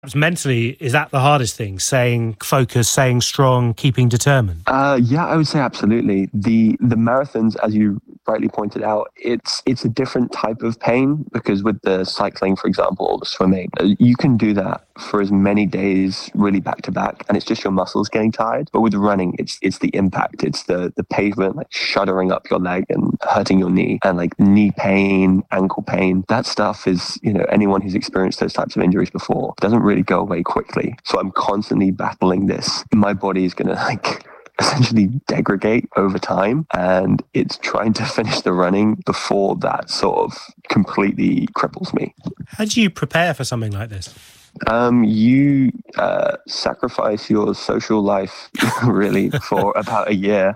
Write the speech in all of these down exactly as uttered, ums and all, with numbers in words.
Mentally, is that the hardest thing? Staying focused, staying strong, keeping determined? Uh, yeah, I would say absolutely. The the marathons, as you rightly pointed out, it's it's a different type of pain because with the cycling, for example, or the swimming, you can do that for as many days really back to back, and it's just your muscles getting tired. But with running, it's it's the impact, it's the the pavement like shuddering up your leg and hurting your knee, and like knee pain, ankle pain. That stuff is, you know, anyone who's experienced those types of injuries before doesn't really really go away quickly. So I'm constantly battling this. My body is going to like essentially degrade over time, and it's trying to finish the running before that sort of completely cripples me. How do you prepare for something like this? Um, you uh, sacrifice your social life really for about a year.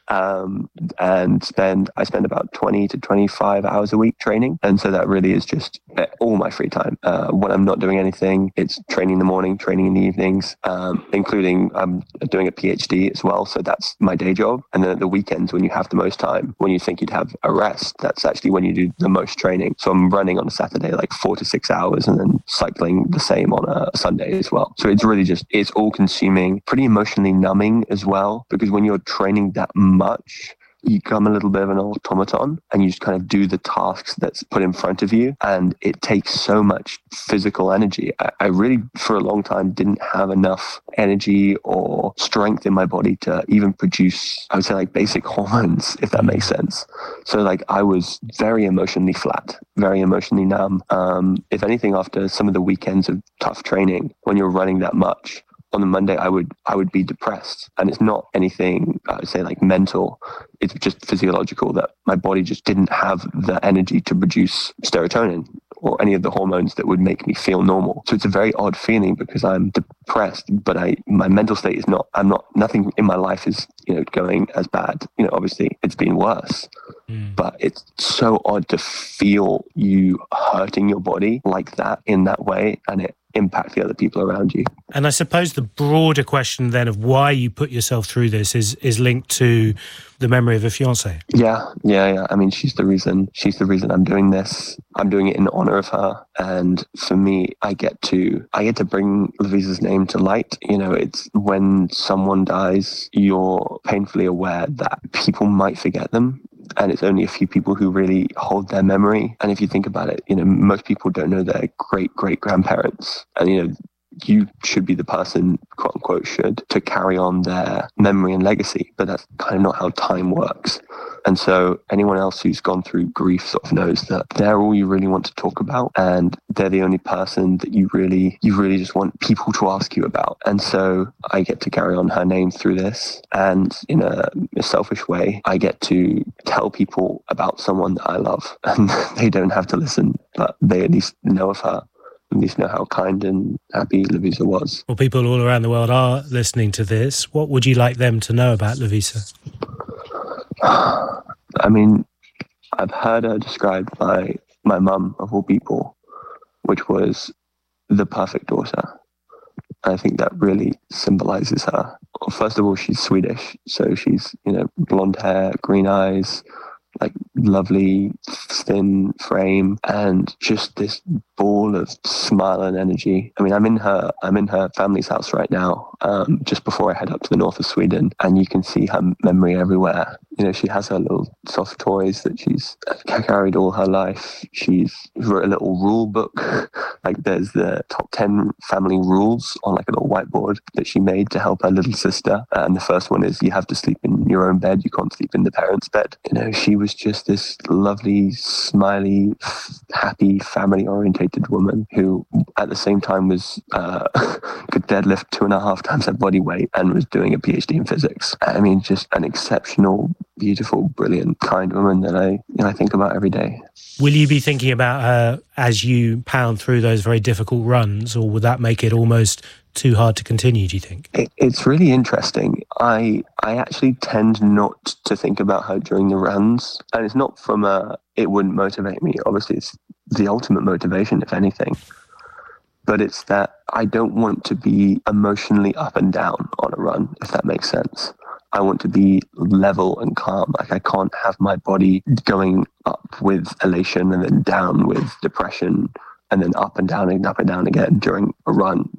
Um, and spend, I spend about twenty to twenty-five hours a week training. And so that really is just all my free time. Uh, when I'm not doing anything, it's training in the morning, training in the evenings, um, including I'm doing a PhD as well. So that's my day job. And then at the weekends, when you have the most time, when you think you'd have a rest, that's actually when you do the most training. So I'm running on a Saturday, like four to six hours, and then cycling the same on a Sunday as well. So it's really just, it's all consuming, pretty emotionally numbing as well, because when you're training that much, much, you become a little bit of an automaton and you just kind of do the tasks that's put in front of you. And it takes so much physical energy. I, I really, for a long time, didn't have enough energy or strength in my body to even produce, I would say, like basic hormones, if that makes sense. So like I was very emotionally flat, very emotionally numb. Um, if anything, after some of the weekends of tough training, when you're running that much, on the Monday, I would I would be depressed. And it's not anything, I would say, like mental. It's just physiological that my body just didn't have the energy to produce serotonin or any of the hormones that would make me feel normal. So it's a very odd feeling because I'm depressed, but I my mental state is not, I'm not, nothing in my life is, you know, going as bad. You know, obviously it's been worse, mm. but it's so odd to feel you hurting your body like that in that way, and it impact the other people around you. And I suppose the broader question then of why you put yourself through this is is linked to the memory of a fiancée. Yeah, yeah, yeah. I mean, she's the reason, she's the reason I'm doing this. I'm doing it in honor of her. And for me, I get to, I get to bring Lovisa's name to light. You know, it's when someone dies, you're painfully aware that people might forget them. And it's only a few people who really hold their memory. And if you think about it, you know, most people don't know their great, great grandparents. And, you know, you should be the person, quote unquote, should, to carry on their memory and legacy. But that's kind of not how time works. And so anyone else who's gone through grief sort of knows that they're all you really want to talk about. And they're the only person that you really, you really just want people to ask you about. And so I get to carry on her name through this. And in a, a selfish way, I get to tell people about someone that I love. And they don't have to listen, but they at least know of her. At least know how kind and happy Lovisa was. Well, people all around the world are listening to this. What would you like them to know about Lovisa? I mean, I've heard her described by my mum, of all people, which was the perfect daughter. I think that really symbolizes her. Well, first of all, she's Swedish, so she's, you know, blonde hair, green eyes, like lovely thin frame, and just this ball of smile and energy. I mean, I'm in her, I'm in her family's house right now, um, just before I head up to the north of Sweden, and you can see her memory everywhere. You know, she has her little soft toys that she's carried all her life. She's wrote a little rule book. Like there's the top ten family rules on like a little whiteboard that she made to help her little sister. And the first one is you have to sleep in your own bed. You can't sleep in the parents' bed. You know, she was just this lovely, smiley, happy, family-orientated woman who at the same time was uh, could deadlift two and a half times her body weight and was doing a PhD in physics. I mean, just an exceptional, beautiful, brilliant, kind woman that I, you know, I think about every day. Will you be thinking about her as you pound through those very difficult runs, or would that make it almost too hard to continue, do you think? It, it's really interesting. I I actually tend not to think about her during the runs, and it's not from a, it wouldn't motivate me. Obviously, it's the ultimate motivation, if anything. But it's that I don't want to be emotionally up and down on a run, if that makes sense. I want to be level and calm. Like I can't have my body going up with elation and then down with depression and then up and down and up and down again during a run.